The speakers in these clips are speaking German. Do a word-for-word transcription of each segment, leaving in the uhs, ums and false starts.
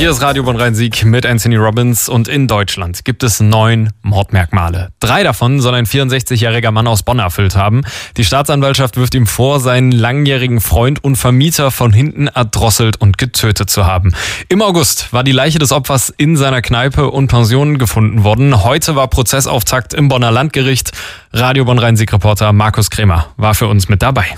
Hier ist Radio Bonn-Rhein-Sieg mit Anthony Robbins und in Deutschland gibt es neun Mordmerkmale. Drei davon soll ein vierundsechzigjähriger Mann aus Bonn erfüllt haben. Die Staatsanwaltschaft wirft ihm vor, seinen langjährigen Freund und Vermieter von hinten erdrosselt und getötet zu haben. Im August war die Leiche des Opfers in seiner Kneipe und Pension gefunden worden. Heute war Prozessauftakt im Bonner Landgericht. Radio Bonn-Rhein-Sieg-Reporter Markus Kremer war für uns mit dabei.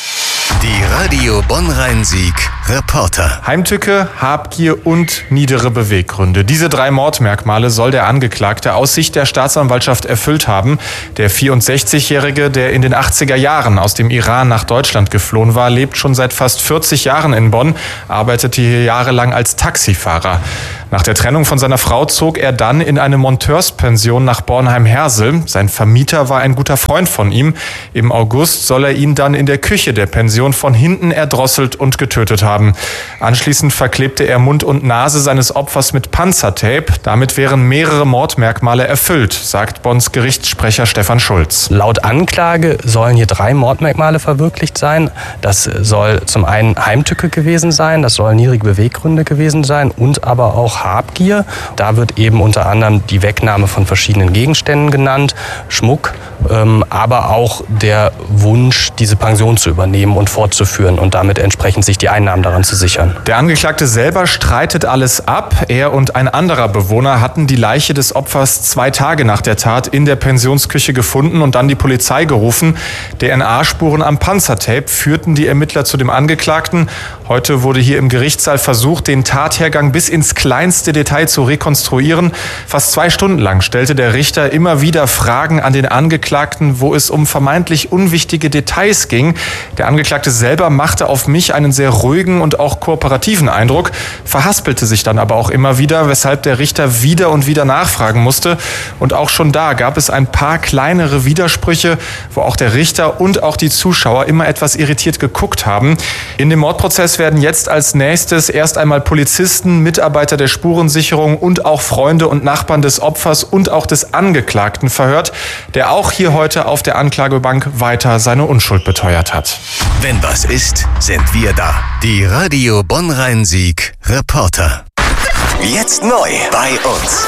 Die Radio Bonn-Rhein-Sieg Reporter. Heimtücke, Habgier und niedere Beweggründe. Diese drei Mordmerkmale soll der Angeklagte aus Sicht der Staatsanwaltschaft erfüllt haben. Der vierundsechzigjährige, der in den achtziger Jahren aus dem Iran nach Deutschland geflohen war, lebt schon seit fast vierzig Jahren in Bonn, arbeitete hier jahrelang als Taxifahrer. Nach der Trennung von seiner Frau zog er dann in eine Monteurspension nach Bornheim-Hersel. Sein Vermieter war ein guter Freund von ihm. Im August soll er ihn dann in der Küche der Pension von hinten erdrosselt und getötet haben. Anschließend verklebte er Mund und Nase seines Opfers mit Panzertape. Damit wären mehrere Mordmerkmale erfüllt, sagt Bonns Gerichtssprecher Stefan Schulz. Laut Anklage sollen hier drei Mordmerkmale verwirklicht sein. Das soll zum einen Heimtücke gewesen sein, das sollen niedrige Beweggründe gewesen sein und aber auch Habgier. Da wird eben unter anderem die Wegnahme von verschiedenen Gegenständen genannt, Schmuck, ähm, aber auch der Wunsch, diese Pension zu übernehmen und fortzuführen und damit entsprechend sich die Einnahmen daran zu sichern. Der Angeklagte selber streitet alles ab. Er und ein anderer Bewohner hatten die Leiche des Opfers zwei Tage nach der Tat in der Pensionsküche gefunden und dann die Polizei gerufen. D N A-Spuren am Panzertape führten die Ermittler zu dem Angeklagten. Heute wurde hier im Gerichtssaal versucht, den Tathergang bis ins kleinste Detail zu rekonstruieren. Fast zwei Stunden lang stellte der Richter immer wieder Fragen an den Angeklagten, wo es um vermeintlich unwichtige Details ging. Der Angeklagte selber machte auf mich einen sehr ruhigen und auch kooperativen Eindruck, verhaspelte sich dann aber auch immer wieder, weshalb der Richter wieder und wieder nachfragen musste. Und auch schon da gab es ein paar kleinere Widersprüche, wo auch der Richter und auch die Zuschauer immer etwas irritiert geguckt haben. In dem Mordprozess werden jetzt als nächstes erst einmal Polizisten, Mitarbeiter der Spurensicherung und auch Freunde und Nachbarn des Opfers und auch des Angeklagten verhört, der auch hier heute auf der Anklagebank weiter seine Unschuld beteuert hat. Wenn was ist, sind wir da. Die Radio Bonn-Rhein-Sieg Reporter. Jetzt neu bei uns.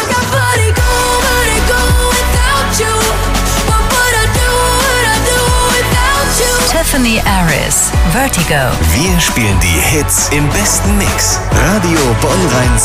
Tiffany Aris, Vertigo. Wir spielen die Hits im besten Mix. Radio Bonn-Rhein-Sieg.